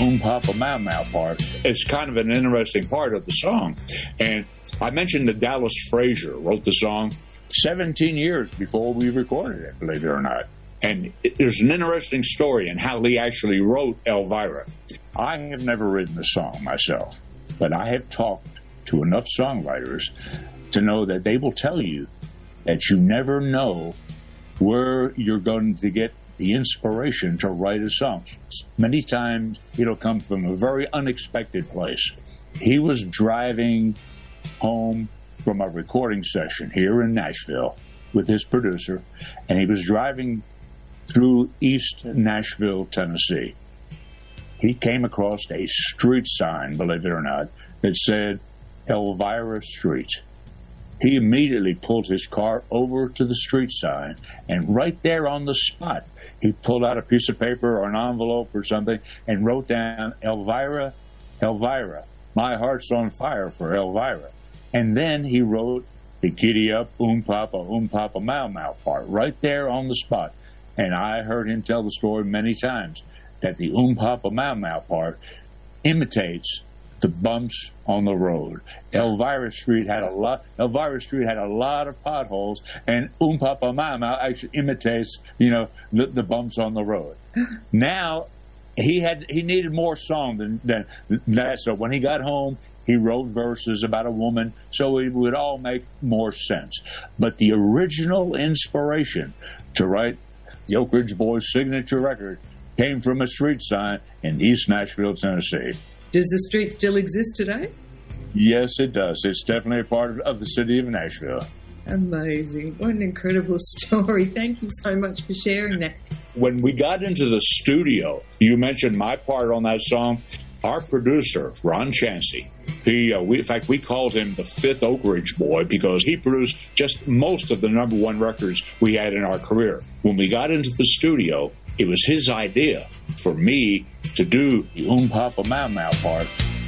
Papa Mau Mau part is kind of an interesting part of the song. And I mentioned that Dallas Frazier wrote the song 17 years before we recorded it, believe it or not. And there's an interesting story in how he actually wrote Elvira. I have never written the song myself, but I have talked to enough songwriters to know that they will tell you that you never know where you're going to get the inspiration to write a song. Many times it'll come from a very unexpected place. He was driving home from a recording session here in Nashville with his producer, and he was driving through East Nashville, Tennessee. He came across a street sign, believe it or not, that said Elvira Street. He immediately pulled his car over to the street sign, and right there on the spot, he pulled out a piece of paper or an envelope or something and wrote down Elvira, Elvira. My heart's on fire for Elvira. And then he wrote the giddy up, Papa Mau Mau part right there on the spot. And I heard him tell the story many times that the Papa Mau Mau part imitates the bumps on the road. Elvira Street had a lot of potholes, and Papa Mau Mau actually imitates, the bumps on the road. Now he needed more song than that. So when he got home, he wrote verses about a woman, so it would all make more sense. But the original inspiration to write the Oak Ridge Boys' signature record came from a street sign in East Nashville, Tennessee. Does the street still exist today? Yes, it does. It's definitely a part of the city of Nashville. Amazing. What an incredible story. Thank you so much for sharing that. When we got into the studio, you mentioned my part on that song. Our producer, Ron Chansey, we called him the fifth Oak Ridge boy because he produced just most of the number one records we had in our career. When we got into the studio, it was his idea for me to do the Papa Mau Mau part